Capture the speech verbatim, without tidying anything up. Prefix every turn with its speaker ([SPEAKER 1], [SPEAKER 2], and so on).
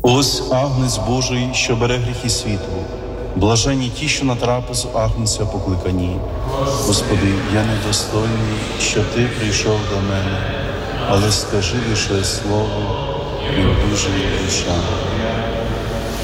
[SPEAKER 1] Ось Агнець Божий, що бере гріхи світу. Блаженні ті, що на трапезу Агнця покликані. Господи, я недостойний, що Ти прийшов до мене, але скажи лише слово, і одужає душа.